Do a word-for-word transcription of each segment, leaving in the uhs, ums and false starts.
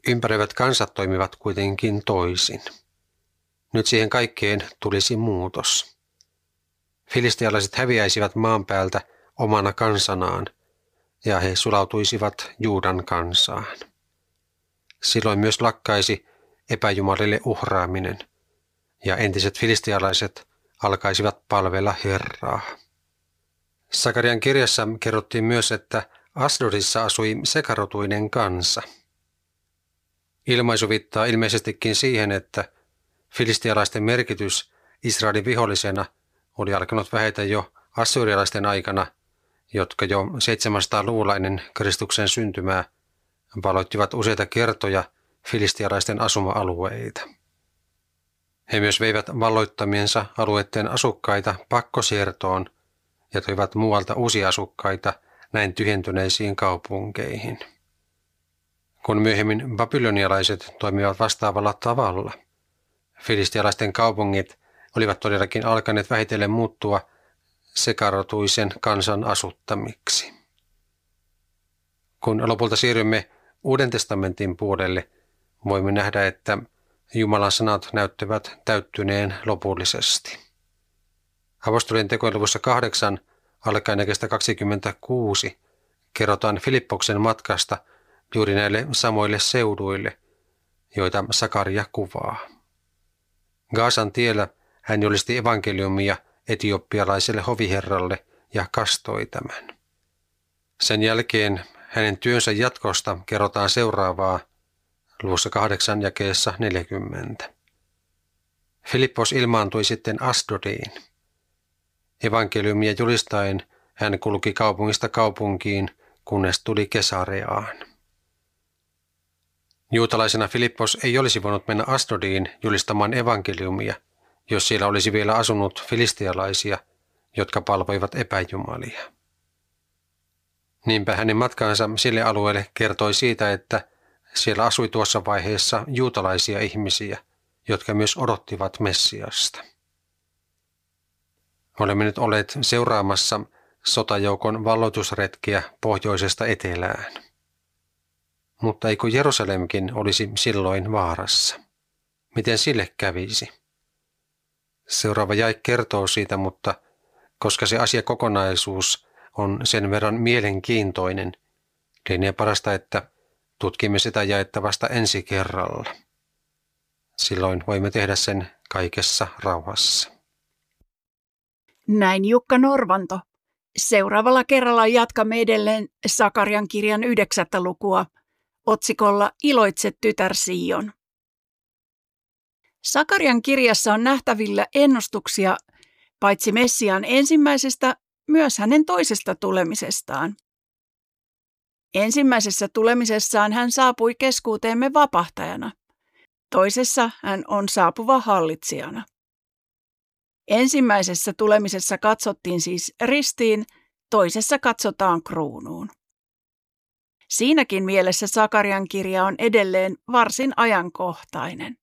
Ympäröivät kansat toimivat kuitenkin toisin. Nyt siihen kaikkeen tulisi muutos. Filistialaiset häviäisivät maan päältä omana kansanaan, ja he sulautuisivat Juudan kansaan. Silloin myös lakkaisi epäjumalille uhraaminen, ja entiset filistialaiset alkaisivat palvella Herraa. Sakarian kirjassa kerrottiin myös, että Asdodissa asui sekarotuinen kansa. Ilmaisu viittaa ilmeisestikin siihen, että filistialaisten merkitys Israelin vihollisena oli alkanut vähetä jo assyrialaisten aikana, jotka jo seitsemänsataa-luvulla ennen Kristuksen syntymää valloittivat useita kertoja filistialaisten asuma-alueita. He myös veivät valloittamiensa alueiden asukkaita pakkosiirtoon ja toivat muualta uusia asukkaita näin tyhjentyneisiin kaupunkeihin. Kun myöhemmin babylonialaiset toimivat vastaavalla tavalla, filistialaisten kaupungit olivat todellakin alkaneet vähitellen muuttua sekarotuisen kansan asuttamiksi. Kun lopulta siirrymme Uuden testamentin puolelle, voimme nähdä, että Jumalan sanat näyttävät täyttyneen lopullisesti. Apostolien tekojen luvussa kahdeksan alkaen jakeesta kaksikymmentäkuusi kerrotaan Filippoksen matkasta juuri näille samoille seuduille, joita Sakaria kuvaa. Gaasan tiellä hän julisti evankeliumia etioppialaiselle hoviherralle ja kastoi tämän. Sen jälkeen hänen työnsä jatkosta kerrotaan seuraavaa luvussa kahdeksan jakeessa neljäkymmentä. Filippos ilmaantui sitten Asdodiin. Evankeliumia julistaen hän kulki kaupungista kaupunkiin, kunnes tuli Kesareaan. Juutalaisena Filippos ei olisi voinut mennä Asdodiin julistamaan evankeliumia, jos siellä olisi vielä asunut filistialaisia, jotka palvoivat epäjumalia. Niinpä hänen matkansa sille alueelle kertoi siitä, että siellä asui tuossa vaiheessa juutalaisia ihmisiä, jotka myös odottivat Messiasta. Olemme nyt olleet seuraamassa sotajoukon valloitusretkiä pohjoisesta etelään. Mutta eikö Jerusalemkin olisi silloin vaarassa? Miten sille kävisi? Seuraava jae kertoo siitä, mutta koska se asiakokonaisuus on sen verran mielenkiintoinen, lienee parasta, että tutkimme sitä jaetta vasta ensi kerralla. Silloin voimme tehdä sen kaikessa rauhassa. Näin Jukka Norvanto. Seuraavalla kerralla jatkamme edelleen Sakarian kirjan yhdeksättä lukua otsikolla Iloitse tytär Sion. Sakarian kirjassa on nähtävillä ennustuksia paitsi Messiaan ensimmäisestä, myös hänen toisesta tulemisestaan. Ensimmäisessä tulemisessaan hän saapui keskuuteemme vapahtajana. Toisessa hän on saapuva hallitsijana. Ensimmäisessä tulemisessa katsottiin siis ristiin, toisessa katsotaan kruunuun. Siinäkin mielessä Sakarian kirja on edelleen varsin ajankohtainen.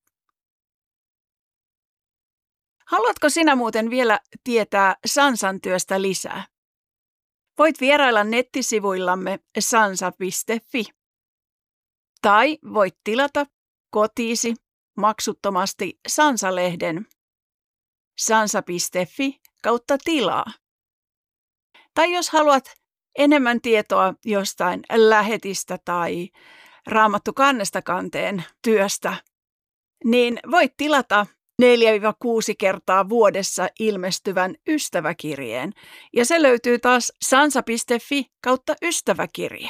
Haluatko sinä muuten vielä tietää Sansan työstä lisää? Voit vierailla nettisivuillamme sansa piste fi. Tai voit tilata kotiisi maksuttomasti Sansa-lehden sansa piste fi kautta tilaa. Tai jos haluat enemmän tietoa jostain lähetistä tai Raamattu kannesta kanteen työstä, niin voit tilata neljä kuusi kertaa vuodessa ilmestyvän ystäväkirjeen, ja se löytyy taas sansa piste fi kautta ystäväkirje.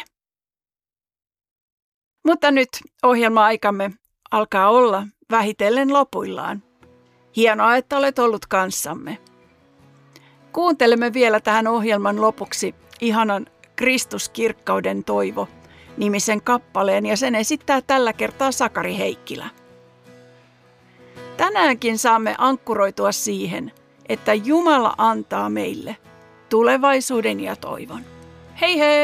Mutta nyt ohjelma-aikamme alkaa olla vähitellen lopuillaan. Hienoa, että olet ollut kanssamme. Kuuntelemme vielä tähän ohjelman lopuksi ihanan Kristuskirkkauden toivo -nimisen kappaleen, ja sen esittää tällä kertaa Sakari Heikkilä. Tänäänkin saamme ankkuroitua siihen, että Jumala antaa meille tulevaisuuden ja toivon. Hei hei!